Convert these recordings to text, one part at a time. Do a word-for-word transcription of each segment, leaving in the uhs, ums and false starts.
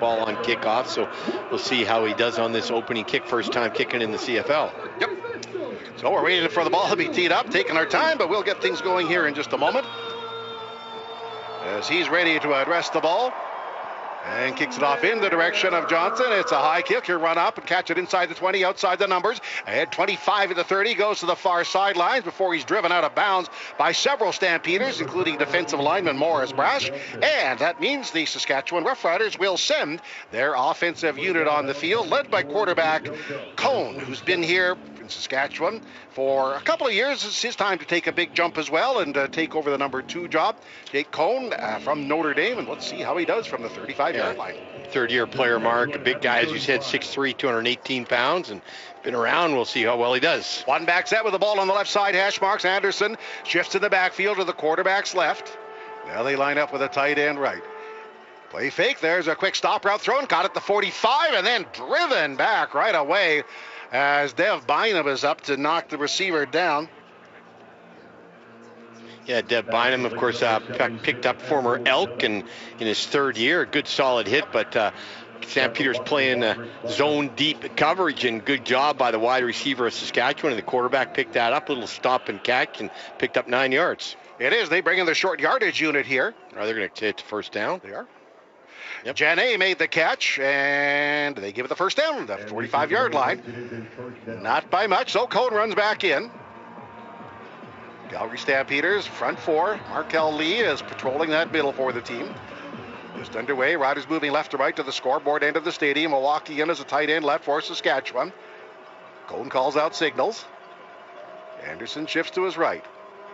ball on kickoff, so we'll see how he does on this opening kick, first time kicking in the C F L. Yep. So we're waiting for the ball to be teed up, taking our time, but we'll get things going here in just a moment. As he's ready to address the ball. And kicks it off in the direction of Johnson. It's a high kick. He'll run up and catch it inside the twenty, outside the numbers. Ahead twenty-five at the thirty, goes to the far sidelines before he's driven out of bounds by several Stampeders, including defensive lineman Morris Brash. And that means the Saskatchewan Roughriders will send their offensive unit on the field, led by quarterback Cone, who's been here in Saskatchewan for a couple of years. It's his time to take a big jump as well and uh, take over the number two job. Jake Cone uh, from Notre Dame, and let's see how he does from the thirty-five-yard line. Third-year player, Mark. A big guy, as you said, six three, two hundred eighteen pounds, and been around. We'll see how well he does. One back set with the ball on the left side. Hash marks. Anderson shifts in the backfield to the quarterback's left. Now they line up with a tight end right. Play fake. There's a quick stop route thrown. Got it to forty-five, and then driven back right away as Dev Bynum is up to knock the receiver down. Yeah, Dev Bynum, of course, uh, picked up former Elk and in his third year. A good, solid hit, but uh, Stampeders playing uh, zone deep coverage, and good job by the wide receiver of Saskatchewan, and the quarterback picked that up, a little stop and catch, and picked up nine yards. It is. They bring in the short yardage unit here. Are they going to hit the first down? They are. Yep. Janae made the catch, and they give it the first down, the forty-five-yard line. Not by much, so Cone runs back in. Calgary Stampeders, front four. Markel Lee is patrolling that middle for the team. Just underway, Riders moving left to right to the scoreboard end of the stadium. Milwaukee in as a tight end left for Saskatchewan. Cone calls out signals. Anderson shifts to his right.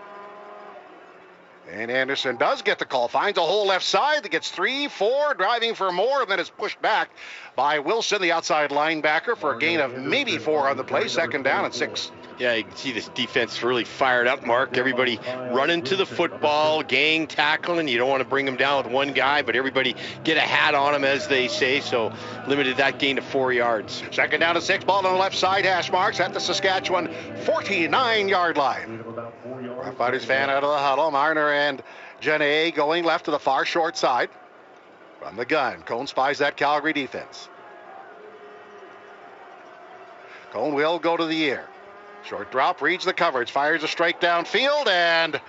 And Anderson does get the call, finds a hole left side that gets three, four, driving for more, and then is pushed back by Wilson, the outside linebacker, for a gain of maybe four on the play, second down and six. Yeah, you can see this defense really fired up, Mark. Everybody running to the football, gang tackling. You don't want to bring them down with one guy, but everybody get a hat on them, as they say, so limited that gain to four yards. Second down and six, ball on the left side, hash marks at the Saskatchewan forty-nine-yard line. Roughriders fan out of the huddle. Marner and Janae going left to the far short side. From the gun, Cone spies that Calgary defense. Cone will go to the air. Short drop, reads the coverage, fires a strike downfield, and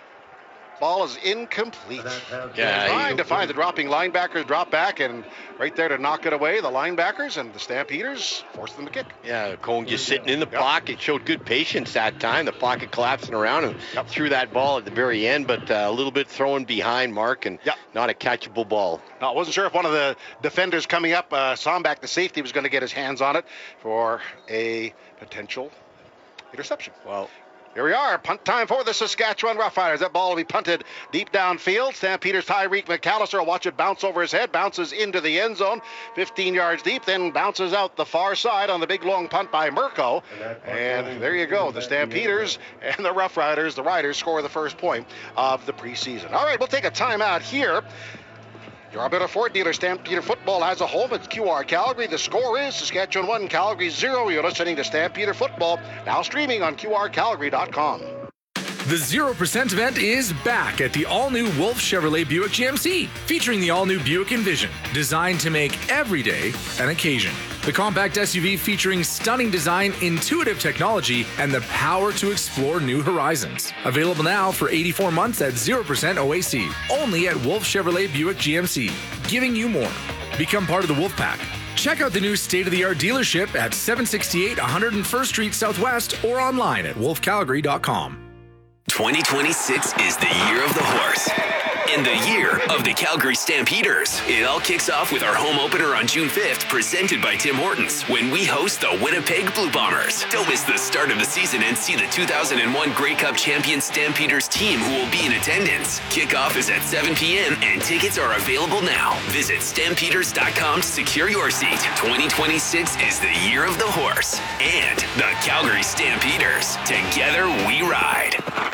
ball is incomplete. Yeah, trying he, to find the dropping linebackers, drop back, and right there to knock it away. The linebackers and the Stampeders forced them to kick. Yeah, Cone just sitting in the yep. pocket, showed good patience that time. The pocket collapsing around and yep. threw that ball at the very end, but uh, a little bit throwing behind Mark and yep. not a catchable ball. No, I wasn't sure if one of the defenders coming up, uh, Sombach, the safety, was going to get his hands on it for a potential interception. Well, here we are, punt time for the Saskatchewan Roughriders. That ball will be punted deep downfield. Stampeders Tyreek McAllister will watch it bounce over his head, bounces into the end zone, fifteen yards deep, then bounces out the far side on the big long punt by Mirko. And there you go, the Stampeders and the Roughriders, the Riders, score the first point of the preseason. All right, we'll take a timeout here. Your Alberta Ford dealer, Stampeder Football, has a home at Q R Calgary. The score is Saskatchewan one, Calgary zero. You're listening to Stampeder Football, now streaming on Q R Calgary dot com. The zero percent event is back at the all-new Wolf Chevrolet Buick G M C, featuring the all-new Buick Envision, designed to make every day an occasion. The compact S U V featuring stunning design, intuitive technology, and the power to explore new horizons. Available now for eighty-four months at zero percent O A C, only at Wolf Chevrolet Buick G M C, giving you more. Become part of the Wolf Pack. Check out the new state-of-the-art dealership at seven sixty-eight one hundred first Street Southwest or online at wolf calgary dot com. twenty twenty-six is the year of the horse and the year of the Calgary Stampeders. It all kicks off with our home opener on June fifth, presented by Tim Hortons, when we host the Winnipeg Blue Bombers. Don't miss the start of the season and see the two thousand one Grey Cup champion Stampeders team who will be in attendance. Kickoff is at seven p.m. and tickets are available now. Visit stampeders dot com to secure your seat. twenty twenty-six is the year of the horse and the Calgary Stampeders. Together we ride.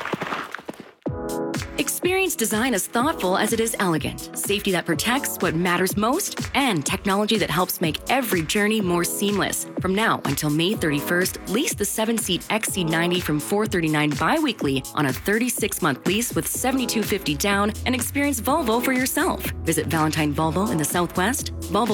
Experience design as thoughtful as it is elegant, safety that protects what matters most, and technology that helps make every journey more seamless. From now until May thirty-first, lease the seven-seat X C ninety from four hundred thirty-nine dollars bi-weekly on a thirty-six month lease with seven thousand two hundred fifty dollars down and experience Volvo for yourself. Visit Valentine Volvo in the Southwest, Volvo